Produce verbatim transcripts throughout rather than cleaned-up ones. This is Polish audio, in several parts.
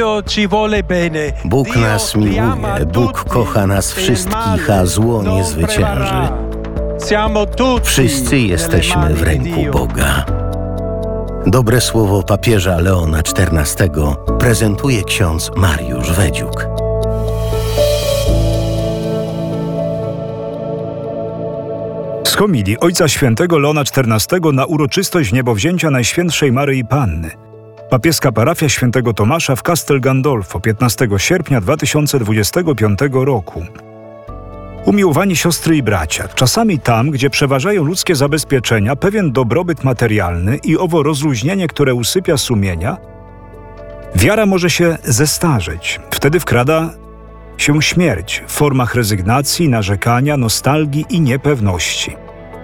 Bóg nas miłuje, Bóg kocha nas wszystkich, a zło nie zwycięży. Wszyscy jesteśmy w ręku Boga. Dobre słowo papieża Leona czternastego prezentuje ksiądz Mariusz Wedziuk. Z homilii Ojca Świętego Leona czternastego na uroczystość wniebowzięcia Najświętszej Maryi Panny. Papieska parafia Świętego Tomasza w Castel Gandolfo, piętnastego sierpnia dwa tysiące dwudziestego piątego roku. Umiłowani siostry i bracia, czasami tam, gdzie przeważają ludzkie zabezpieczenia, pewien dobrobyt materialny i owo rozluźnienie, które usypia sumienia, wiara może się zestarzeć. Wtedy wkrada się śmierć w formach rezygnacji, narzekania, nostalgii i niepewności.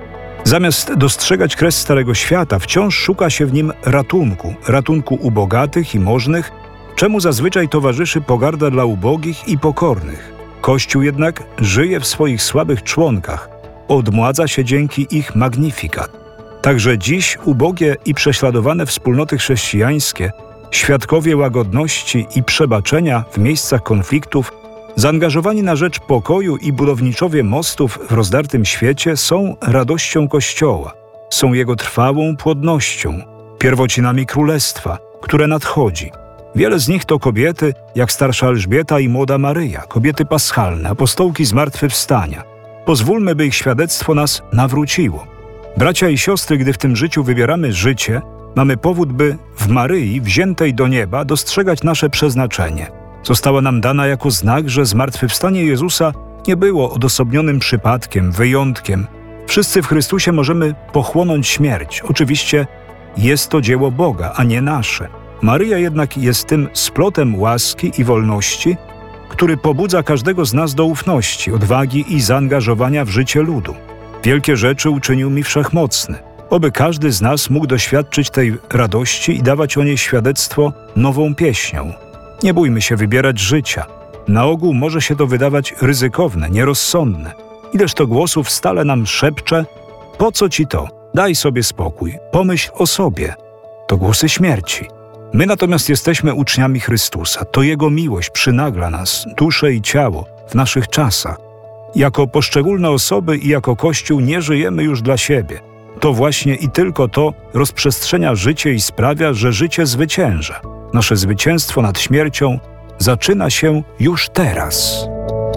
Zamiast dostrzegać kres Starego Świata, wciąż szuka się w nim ratunku, ratunku u bogatych i możnych, czemu zazwyczaj towarzyszy pogarda dla ubogich i pokornych. Kościół jednak żyje w swoich słabych członkach, odmładza się dzięki ich magnifikat. Także dziś ubogie i prześladowane wspólnoty chrześcijańskie, świadkowie łagodności i przebaczenia w miejscach konfliktów, zaangażowani na rzecz pokoju i budowniczowie mostów w rozdartym świecie są radością Kościoła, są jego trwałą płodnością, pierwocinami Królestwa, które nadchodzi. Wiele z nich to kobiety, jak starsza Elżbieta i młoda Maryja, kobiety paschalne, apostołki zmartwychwstania. Pozwólmy, by ich świadectwo nas nawróciło. Bracia i siostry, gdy w tym życiu wybieramy życie, mamy powód, by w Maryi, wziętej do nieba, dostrzegać nasze przeznaczenie. Została nam dana jako znak, że zmartwychwstanie Jezusa nie było odosobnionym przypadkiem, wyjątkiem. Wszyscy w Chrystusie możemy pochłonąć śmierć. Oczywiście jest to dzieło Boga, a nie nasze. Maryja jednak jest tym splotem łaski i wolności, który pobudza każdego z nas do ufności, odwagi i zaangażowania w życie ludu. Wielkie rzeczy uczynił mi Wszechmocny. Oby każdy z nas mógł doświadczyć tej radości i dawać o niej świadectwo nową pieśnią. Nie bójmy się wybierać życia. Na ogół może się to wydawać ryzykowne, nierozsądne. Ileż to głosów stale nam szepcze: po co ci to? Daj sobie spokój, pomyśl o sobie. To głosy śmierci. My natomiast jesteśmy uczniami Chrystusa. To Jego miłość przynagla nas, duszę i ciało, w naszych czasach. Jako poszczególne osoby i jako Kościół nie żyjemy już dla siebie. To właśnie i tylko to rozprzestrzenia życie i sprawia, że życie zwycięża. Nasze zwycięstwo nad śmiercią zaczyna się już teraz.